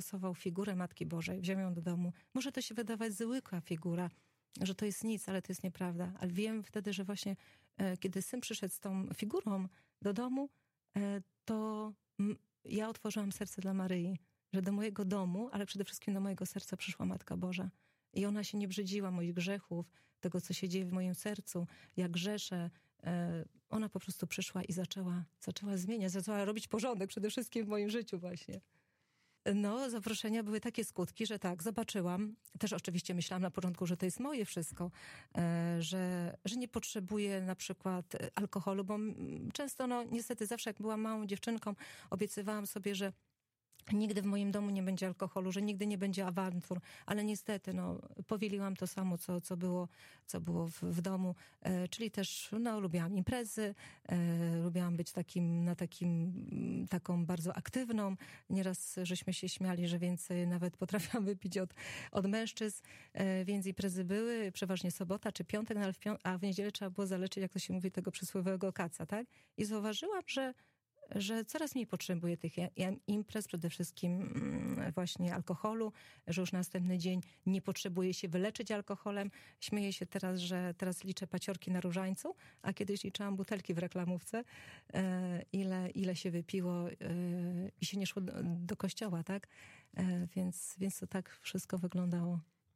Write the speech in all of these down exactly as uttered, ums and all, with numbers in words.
wylosował figurę Matki Bożej, wziął ją do domu. Może to się wydawać zwykła figura, że to jest nic, ale to jest nieprawda. Ale wiem wtedy, że właśnie e, kiedy syn przyszedł z tą figurą do domu, e, to m, ja otworzyłam serce dla Maryi, że do mojego domu, ale przede wszystkim do mojego serca przyszła Matka Boża. I ona się nie brzydziła moich grzechów, tego, co się dzieje w moim sercu, jak grzeszę. E, ona po prostu przyszła i zaczęła, zaczęła zmieniać, zaczęła robić porządek przede wszystkim w moim życiu właśnie. No, zaproszenia były takie skutki, że tak, zobaczyłam. Też oczywiście myślałam na początku, że to jest moje wszystko, że, że nie potrzebuję na przykład alkoholu, bo często, no niestety zawsze jak byłam małą dziewczynką, obiecywałam sobie, że nigdy w moim domu nie będzie alkoholu, że nigdy nie będzie awantur, ale niestety, no, powieliłam to samo, co, co było, co było w, w domu, e, czyli też, no, lubiłam imprezy, e, lubiłam być takim, na takim, taką bardzo aktywną. Nieraz żeśmy się śmiali, że więcej nawet potrafiłam wypić od, od mężczyzn, e, więc imprezy były, przeważnie sobota czy piątek, no, ale w pią- a w niedzielę trzeba było zaleczyć, jak to się mówi, tego przysłowiowego kaca, tak? I zauważyłam, że że coraz mniej potrzebuję tych imprez, przede wszystkim właśnie alkoholu, że już następny dzień nie potrzebuję się wyleczyć alkoholem. Śmieję się teraz, że teraz liczę paciorki na różańcu, a kiedyś liczyłam butelki w reklamówce, ile, ile się wypiło i się nie szło do, do kościoła, tak? Więc, więc to tak wszystko wyglądało.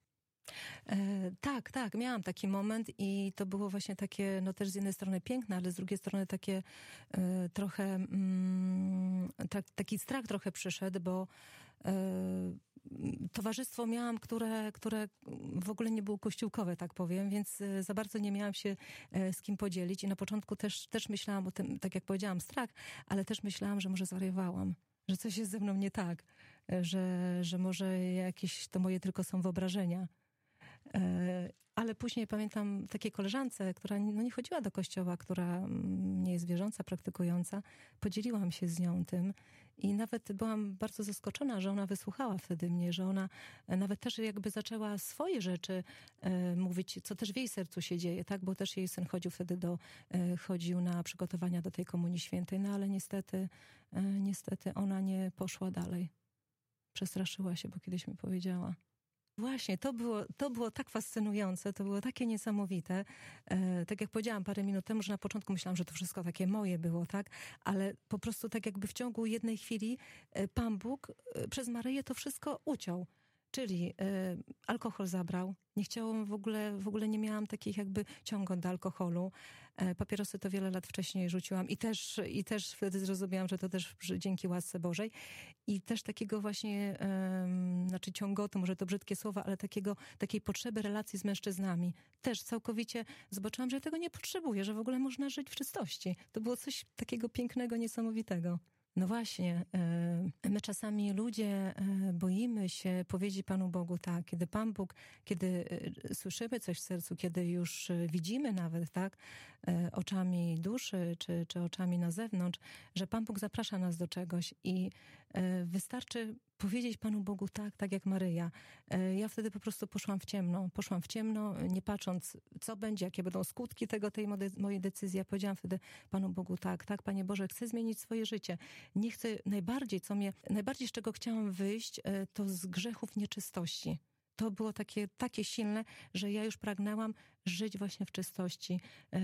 E, tak, tak, miałam taki moment i to było właśnie takie, no też z jednej strony piękne, ale z drugiej strony takie e, trochę, mm, tak, taki strach trochę przyszedł, bo e, towarzystwo miałam, które, które w ogóle nie było kościółkowe, tak powiem, więc za bardzo nie miałam się z kim podzielić i na początku też, też myślałam o tym, tak jak powiedziałam, strach, ale też myślałam, że może zwariowałam, że coś jest ze mną nie tak, że, że może jakieś to moje tylko są wyobrażenia. Ale później pamiętam takiej koleżance, która no nie chodziła do kościoła, która nie jest wierząca, praktykująca. Podzieliłam się z nią tym i nawet byłam bardzo zaskoczona, że ona wysłuchała wtedy mnie, że ona nawet też jakby zaczęła swoje rzeczy e, mówić, co też w jej sercu się dzieje, tak? Bo też jej syn chodził wtedy do, e, chodził na przygotowania do tej Komunii Świętej, no ale niestety, e, niestety ona nie poszła dalej. Przestraszyła się, bo kiedyś mi powiedziała. Właśnie, to było, to było tak fascynujące, to było takie niesamowite. E, tak jak powiedziałam parę minut temu, że na początku myślałam, że to wszystko takie moje było, tak? Ale po prostu tak jakby w ciągu jednej chwili e, Pan Bóg e, przez Maryję to wszystko uciął. Czyli e, alkohol zabrał, nie chciałam w ogóle, w ogóle nie miałam takich jakby ciągów do alkoholu. E, papierosy to wiele lat wcześniej rzuciłam i też, i też wtedy zrozumiałam, że to też dzięki łasce Bożej. I też takiego właśnie, e, znaczy ciągotu, może to brzydkie słowa, ale takiego, takiej potrzeby relacji z mężczyznami. Też całkowicie zobaczyłam, że ja tego nie potrzebuję, że w ogóle można żyć w czystości. To było coś takiego pięknego, niesamowitego. No właśnie, my czasami ludzie boimy się powiedzieć Panu Bogu tak, kiedy Pan Bóg, kiedy słyszymy coś w sercu, kiedy już widzimy nawet, tak, oczami duszy, czy, czy oczami na zewnątrz, że Pan Bóg zaprasza nas do czegoś i wystarczy powiedzieć Panu Bogu tak, tak jak Maryja. Ja wtedy po prostu poszłam w ciemno. Poszłam w ciemno, nie patrząc, co będzie, jakie będą skutki tego, tej mojej decyzji. Ja powiedziałam wtedy Panu Bogu tak, tak, Panie Boże, chcę zmienić swoje życie. Nie chcę, najbardziej, co mnie, najbardziej z czego chciałam wyjść, to z grzechów nieczystości. To było takie, takie silne, że ja już pragnęłam żyć właśnie w czystości.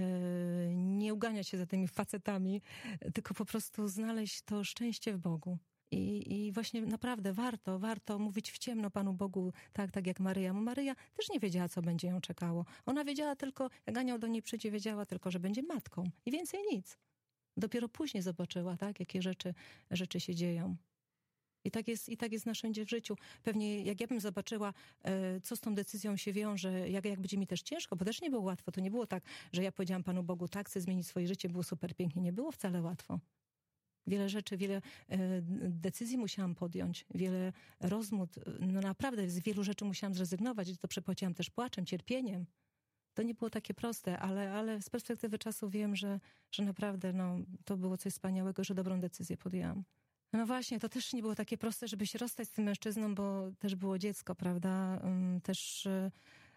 Nie uganiać się za tymi facetami, tylko po prostu znaleźć to szczęście w Bogu. I, I właśnie naprawdę warto, warto mówić w ciemno Panu Bogu, tak, tak jak Maryja. Bo Maryja też nie wiedziała, co będzie ją czekało. Ona wiedziała tylko, jak anioł do niej przyjdzie, wiedziała tylko, że będzie matką. I więcej nic. Dopiero później zobaczyła, tak, jakie rzeczy, rzeczy się dzieją. I tak jest, i tak jest na wszędzie w życiu. Pewnie jak ja bym zobaczyła, co z tą decyzją się wiąże, jak, jak będzie mi też ciężko, bo też nie było łatwo. To nie było tak, że ja powiedziałam Panu Bogu, tak, chcę zmienić swoje życie, było super pięknie. Nie było wcale łatwo. Wiele rzeczy, wiele e, decyzji musiałam podjąć, wiele rozmów, no naprawdę z wielu rzeczy musiałam zrezygnować, to przepłaciłam też płaczem, cierpieniem. To nie było takie proste, ale, ale z perspektywy czasu wiem, że, że naprawdę no, to było coś wspaniałego, że dobrą decyzję podjęłam. No właśnie, to też nie było takie proste, żeby się rozstać z tym mężczyzną, bo też było dziecko, prawda? Też...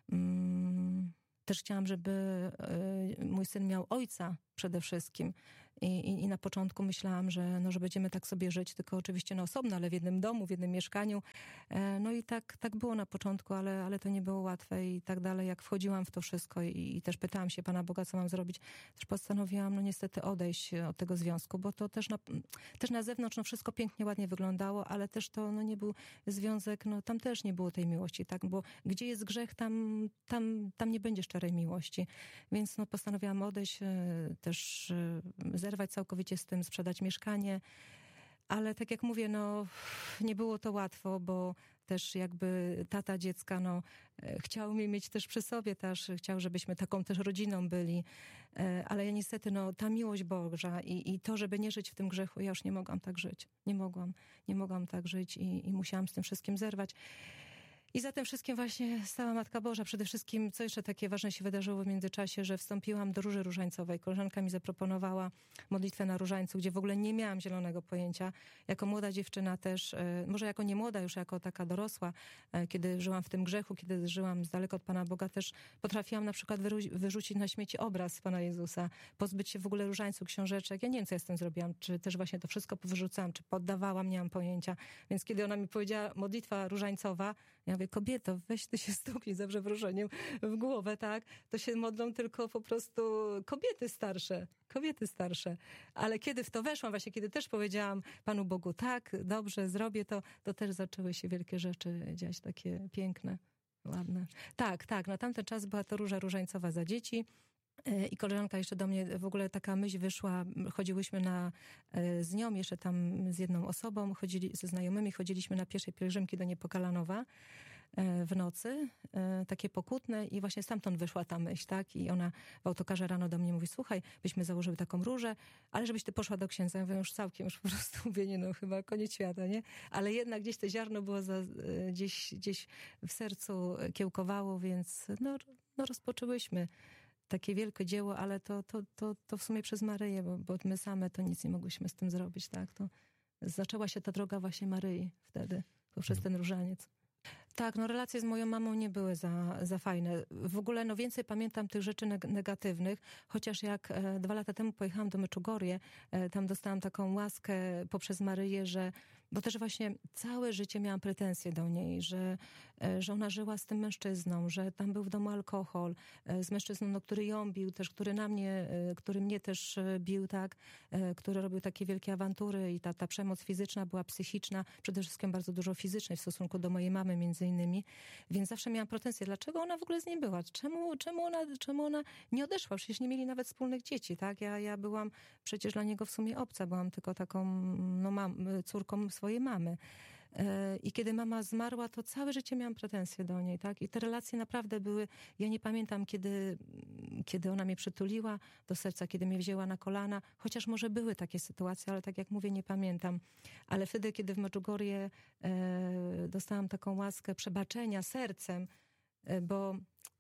Um, Też chciałam, żeby mój syn miał ojca przede wszystkim. I, i, i na początku myślałam, że, no, że będziemy tak sobie żyć, tylko oczywiście no, osobno, ale w jednym domu, w jednym mieszkaniu. No i tak, tak było na początku, ale, ale to nie było łatwe i tak dalej. Jak wchodziłam w to wszystko i, i też pytałam się Pana Boga, co mam zrobić, też postanowiłam no niestety odejść od tego związku, bo to też na, też na zewnątrz no, wszystko pięknie, ładnie wyglądało, ale też to no, nie był związek, no tam też nie było tej miłości, tak, bo gdzie jest grzech, tam, tam, tam nie będzie szczerej miłości. Więc no, postanowiłam odejść, też zerwać całkowicie z tym, sprzedać mieszkanie. Ale tak jak mówię, no nie było to łatwo, bo też jakby tata dziecka, no chciał mnie mieć też przy sobie, też chciał, żebyśmy taką też rodziną byli. Ale ja niestety, no ta miłość Boża i, i to, żeby nie żyć w tym grzechu, ja już nie mogłam tak żyć. Nie mogłam, nie mogłam tak żyć i, i musiałam z tym wszystkim zerwać. I za tym wszystkim właśnie stała Matka Boża. Przede wszystkim, co jeszcze takie ważne się wydarzyło w międzyczasie, że wstąpiłam do Róży Różańcowej. Koleżanka mi zaproponowała modlitwę na Różańcu, gdzie w ogóle nie miałam zielonego pojęcia. Jako młoda dziewczyna też, może jako nie młoda, już jako taka dorosła, kiedy żyłam w tym grzechu, kiedy żyłam z daleka od Pana Boga, też potrafiłam na przykład wyrzucić na śmieci obraz Pana Jezusa, pozbyć się w ogóle różańców, książeczek. Ja nie wiem, co ja z tym zrobiłam. Czy też właśnie to wszystko wyrzucałam, czy poddawałam, nie mam pojęcia. Więc kiedy ona mi powiedziała modlitwa różańcowa, ja mówię, kobieto, weź ty się stuknij za przewróżeniem w głowę, tak? To się modlą tylko po prostu kobiety starsze, kobiety starsze. Ale kiedy w to weszłam, właśnie kiedy też powiedziałam Panu Bogu, tak, dobrze, zrobię to, to też zaczęły się wielkie rzeczy dziać, takie piękne, ładne. Tak, tak, na tamten czas była to Róża Różańcowa za dzieci. I koleżanka jeszcze do mnie, w ogóle taka myśl wyszła, chodziłyśmy na, z nią, jeszcze tam z jedną osobą, chodzili, ze znajomymi, chodziliśmy na pierwszej pielgrzymki do Niepokalanowa w nocy, takie pokutne i właśnie stamtąd wyszła ta myśl, tak? I ona w autokarze rano do mnie mówi, słuchaj, byśmy założyły taką różę, ale żebyś ty poszła do księdza. Ja mówię, już całkiem, już po prostu mówię, nie no, chyba koniec świata, nie? Ale jednak gdzieś to ziarno było za, gdzieś, gdzieś w sercu kiełkowało, więc no, no rozpoczęłyśmy takie wielkie dzieło, ale to, to, to, to w sumie przez Maryję, bo, bo my same to nic nie mogłyśmy z tym zrobić, tak? To zaczęła się ta droga właśnie Maryi wtedy, poprzez ten różaniec. Tak, no relacje z moją mamą nie były za, za fajne. W ogóle no więcej pamiętam tych rzeczy neg- negatywnych, chociaż jak e, dwa lata temu pojechałam do Meczugorje, e, tam dostałam taką łaskę poprzez Maryję, że bo też właśnie całe życie miałam pretensje do niej, że, e, że ona żyła z tym mężczyzną, że tam był w domu alkohol, e, z mężczyzną, no, który ją bił też, który na mnie, e, który mnie też e, bił, tak, e, który robił takie wielkie awantury i ta, ta przemoc fizyczna była psychiczna, przede wszystkim bardzo dużo fizycznej w stosunku do mojej mamy między innymi, więc zawsze miałam pretensje, dlaczego ona w ogóle z nim była, czemu, czemu, ona, czemu ona nie odeszła, przecież nie mieli nawet wspólnych dzieci, tak, ja, ja byłam przecież dla niego w sumie obca, byłam tylko taką no, mam, córką swojej mamy. I kiedy mama zmarła, to całe życie miałam pretensje do niej, tak? I te relacje naprawdę były, ja nie pamiętam, kiedy, kiedy ona mnie przytuliła do serca, kiedy mnie wzięła na kolana, chociaż może były takie sytuacje, ale tak jak mówię, nie pamiętam. Ale wtedy, kiedy w Meczugorje e, dostałam taką łaskę przebaczenia sercem, e, bo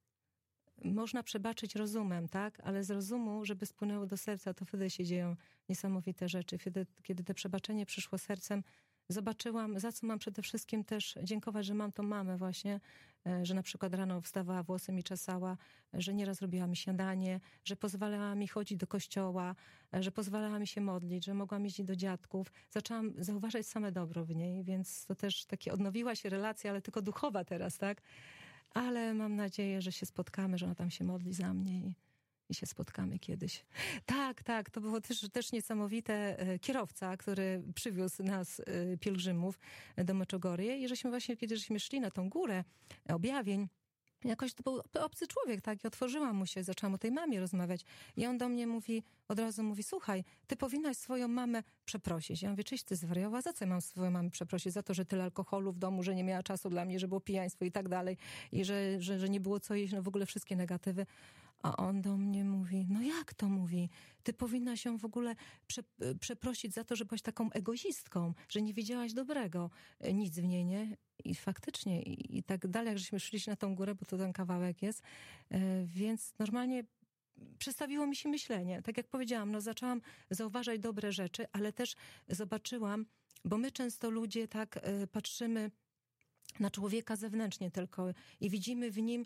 można przebaczyć rozumem, tak? Ale z rozumu, żeby spłynęło do serca, to wtedy się dzieją niesamowite rzeczy. Wtedy, kiedy to przebaczenie przyszło sercem, zobaczyłam, za co mam przede wszystkim też dziękować, że mam tą mamę właśnie, że na przykład rano wstawała, włosy mi czesała, że nieraz robiła mi śniadanie, że pozwalała mi chodzić do kościoła, że pozwalała mi się modlić, że mogłam jeździć do dziadków. Zaczęłam zauważać same dobro w niej, więc to też takie odnowiła się relacja, ale tylko duchowa teraz, tak? Ale mam nadzieję, że się spotkamy, że ona tam się modli za mnie i, i się spotkamy kiedyś. Tak, tak, to było też, też niesamowite. Kierowca, który przywiózł nas, pielgrzymów, do Meczugorje i żeśmy właśnie, kiedy żeśmy szli na tą górę objawień, jakoś to był obcy człowiek, tak? I otworzyłam mu się, zaczęłam o tej mamie rozmawiać. I on do mnie mówi, od razu mówi, słuchaj, ty powinnaś swoją mamę przeprosić. Ja mówię, czyś ty zwariowała? Za co ja mam swoją mamę przeprosić? Za to, że tyle alkoholu w domu, że nie miała czasu dla mnie, że było pijaństwo i tak dalej. I że, że, że nie było co jeść, no w ogóle wszystkie negatywy. A on do mnie mówi, no jak to mówi? Ty powinnaś ją w ogóle prze, przeprosić za to, że byłaś taką egoistką, że nie widziałaś dobrego. Nic w niej, nie? I faktycznie, i, i tak dalej, jak żeśmy szliśmy na tą górę, bo to ten kawałek jest, e, więc normalnie przestawiło mi się myślenie. Tak jak powiedziałam, no zaczęłam zauważać dobre rzeczy, ale też zobaczyłam, bo my często ludzie tak e, patrzymy na człowieka zewnętrznie tylko i widzimy w nim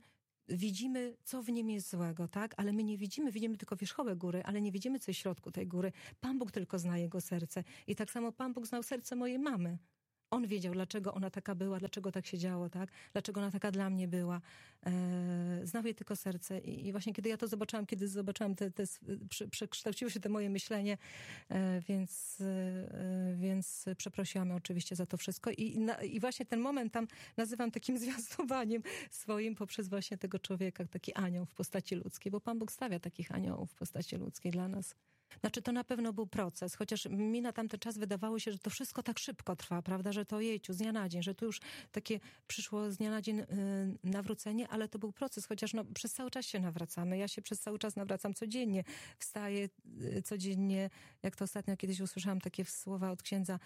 widzimy, co w nim jest złego, tak? Ale my nie widzimy, widzimy tylko wierzchołek góry, ale nie widzimy, co jest w środku tej góry. Pan Bóg tylko zna jego serce. I tak samo Pan Bóg znał serce mojej mamy. On wiedział, dlaczego ona taka była, dlaczego tak się działo, tak? Dlaczego ona taka dla mnie była. E, znał jej tylko serce. I, I właśnie kiedy ja to zobaczyłam, kiedy zobaczyłam, te, te, prze, przekształciło się to moje myślenie, e, więc, e, więc przeprosiłam ją oczywiście za to wszystko. I, na, I właśnie ten moment tam nazywam takim zwiastowaniem swoim poprzez właśnie tego człowieka, taki anioł w postaci ludzkiej, bo Pan Bóg stawia takich aniołów w postaci ludzkiej dla nas. Znaczy to na pewno był proces, chociaż mi na tamten czas wydawało się, że to wszystko tak szybko trwa, prawda, że to jejciu, z dnia na dzień, że tu już takie przyszło z dnia na dzień y, nawrócenie, ale to był proces, chociaż no, przez cały czas się nawracamy. Ja się przez cały czas nawracam codziennie, wstaję y, codziennie, jak to ostatnio kiedyś usłyszałam takie słowa od księdza,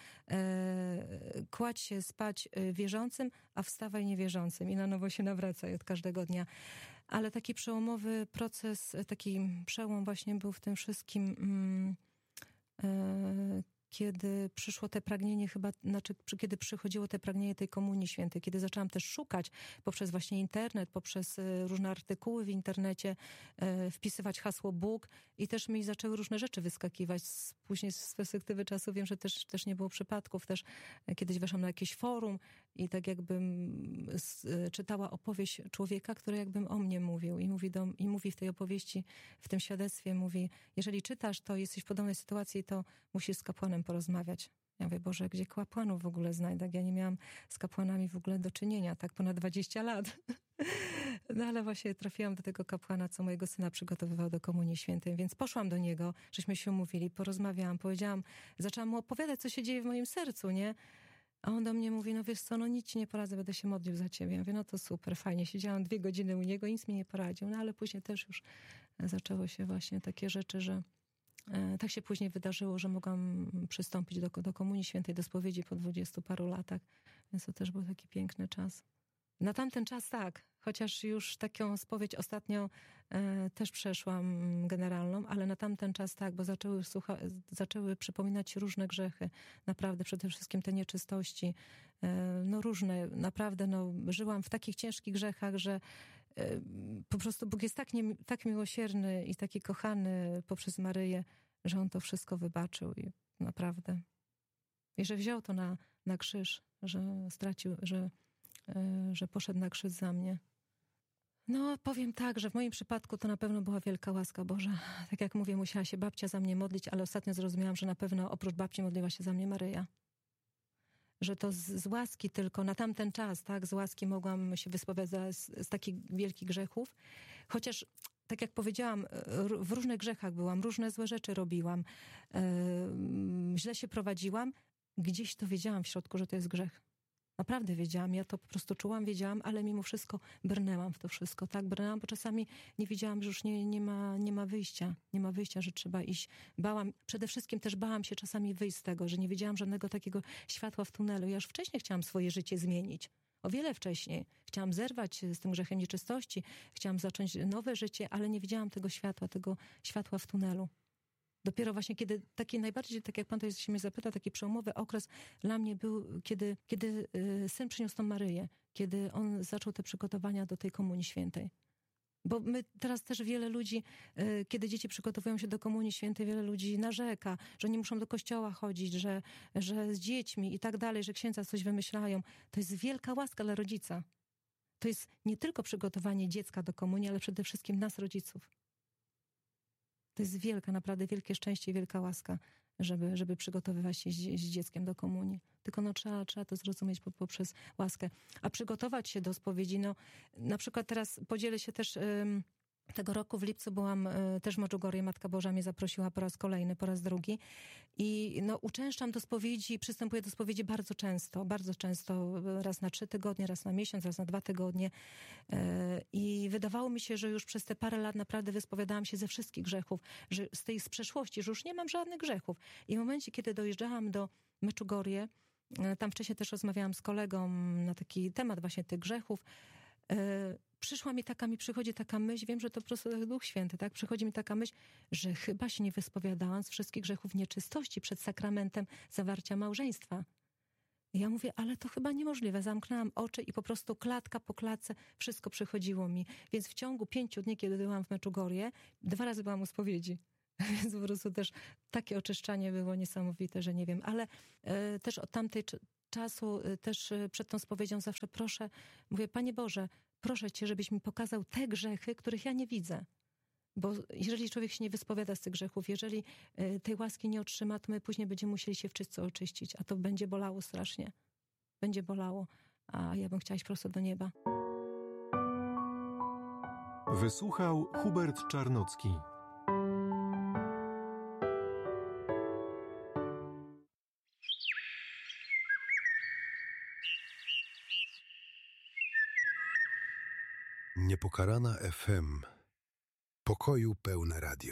y, kładź się spać wierzącym, a wstawaj niewierzącym i na nowo się nawracaj od każdego dnia. Ale taki przełomowy proces, taki przełom właśnie był w tym wszystkim, mm, e, kiedy przyszło te pragnienie chyba, znaczy kiedy przychodziło te pragnienie tej Komunii Świętej, kiedy zaczęłam też szukać poprzez właśnie internet, poprzez różne artykuły w internecie, e, wpisywać hasło Bóg i też mi zaczęły różne rzeczy wyskakiwać. Później z perspektywy czasu wiem, że też, też nie było przypadków. Też kiedyś weszłam na jakieś forum i tak jakbym czytała opowieść człowieka, który jakbym o mnie mówił i mówi, do, i mówi w tej opowieści, w tym świadectwie, mówi, jeżeli czytasz to, jesteś w podobnej sytuacji, to musisz z kapłanem porozmawiać. Ja mówię, Boże, gdzie kapłanów w ogóle znajdę? Ja nie miałam z kapłanami w ogóle do czynienia, tak ponad dwadzieścia lat. No ale właśnie trafiłam do tego kapłana, co mojego syna przygotowywał do Komunii Świętej, więc poszłam do niego, żeśmy się umówili, porozmawiałam, powiedziałam, zaczęłam mu opowiadać, co się dzieje w moim sercu, nie? A on do mnie mówi, no wiesz co, no nic ci nie poradzę, będę się modlił za ciebie. Ja mówię, no to super, fajnie. Siedziałam dwie godziny u niego, nic mi nie poradził. No ale później też już zaczęło się właśnie takie rzeczy, że e, tak się później wydarzyło, że mogłam przystąpić do, do Komunii Świętej, do spowiedzi po dwudziestu paru latach. Więc to też był taki piękny czas. Na tamten czas tak, chociaż już taką spowiedź ostatnio e, też przeszłam generalną, ale na tamten czas tak, bo zaczęły, słucha, zaczęły przypominać się różne grzechy, naprawdę przede wszystkim te nieczystości, e, no różne, naprawdę no, żyłam w takich ciężkich grzechach, że e, po prostu Bóg jest tak, nie, tak miłosierny i taki kochany poprzez Maryję, że On to wszystko wybaczył i naprawdę. I że wziął to na, na krzyż, że stracił, że że poszedł na krzyż za mnie. No, powiem tak, że w moim przypadku to na pewno była wielka łaska Boża. Tak jak mówię, musiała się babcia za mnie modlić, ale ostatnio zrozumiałam, że na pewno oprócz babci modliła się za mnie Maryja. Że to z, z łaski tylko, na tamten czas, tak, z łaski mogłam się wyspowiadać z, z takich wielkich grzechów. Chociaż, tak jak powiedziałam, w różnych grzechach byłam, różne złe rzeczy robiłam, yy, źle się prowadziłam. Gdzieś to wiedziałam w środku, że to jest grzech. Naprawdę wiedziałam, ja to po prostu czułam, wiedziałam, ale mimo wszystko brnęłam w to wszystko, tak? Brnęłam, bo czasami nie wiedziałam, że już nie, nie, ma, nie ma wyjścia, nie ma wyjścia, że trzeba iść. Bałam, przede wszystkim też bałam się czasami wyjść z tego, że nie wiedziałam żadnego takiego światła w tunelu. Ja już wcześniej chciałam swoje życie zmienić. O wiele wcześniej. Chciałam zerwać z tym grzechem nieczystości, chciałam zacząć nowe życie, ale nie widziałam tego światła, tego światła w tunelu. Dopiero właśnie kiedy taki najbardziej, tak jak pan to się mnie zapyta, taki przełomowy okres dla mnie był, kiedy, kiedy y, syn przyniósł tą Maryję, kiedy on zaczął te przygotowania do tej Komunii Świętej. Bo my teraz też wiele ludzi, y, kiedy dzieci przygotowują się do Komunii Świętej, wiele ludzi narzeka, że nie muszą do kościoła chodzić, że, że z dziećmi i tak dalej, że księdza coś wymyślają. To jest wielka łaska dla rodzica. To jest nie tylko przygotowanie dziecka do komunii, ale przede wszystkim nas, rodziców. To jest wielka, naprawdę wielkie szczęście i wielka łaska, żeby, żeby przygotowywać się z, z dzieckiem do komunii. Tylko no, trzeba, trzeba to zrozumieć poprzez łaskę. A przygotować się do spowiedzi, no na przykład teraz podzielę się też... Ym, Tego roku w lipcu byłam y, też w Medjugorje. Matka Boża mnie zaprosiła po raz kolejny, po raz drugi. I no, uczęszczam do spowiedzi, przystępuję do spowiedzi bardzo często, bardzo często, raz na trzy tygodnie, raz na miesiąc, raz na dwa tygodnie. Y, I wydawało mi się, że już przez te parę lat naprawdę wyspowiadałam się ze wszystkich grzechów, że z tej z przeszłości, że już nie mam żadnych grzechów. I w momencie, kiedy dojeżdżałam do Medjugorje, y, tam wcześniej też rozmawiałam z kolegą na taki temat właśnie tych grzechów, y, przyszła mi taka, mi przychodzi taka myśl, wiem, że to po prostu Duch Święty, tak? Przychodzi mi taka myśl, że chyba się nie wyspowiadałam z wszystkich grzechów nieczystości przed sakramentem zawarcia małżeństwa. I ja mówię, ale to chyba niemożliwe. Zamknęłam oczy i po prostu klatka po klatce wszystko przychodziło mi. Więc w ciągu pięciu dni, kiedy byłam w Meczugorie, dwa razy byłam u spowiedzi. Więc po prostu też takie oczyszczanie było niesamowite, że nie wiem. Ale e, też od tamtej cz- czasu, e, też e, przed tą spowiedzią zawsze proszę, mówię, Panie Boże, proszę Cię, żebyś mi pokazał te grzechy, których ja nie widzę. Bo jeżeli człowiek się nie wyspowiada z tych grzechów, jeżeli e, tej łaski nie otrzyma, to my później będziemy musieli się wszyscy oczyścić, a to będzie bolało strasznie. Będzie bolało, a ja bym chciała iść prosto do nieba. Wysłuchał Hubert Czarnocki. Niepokalana F M. Pokoju pełne radio.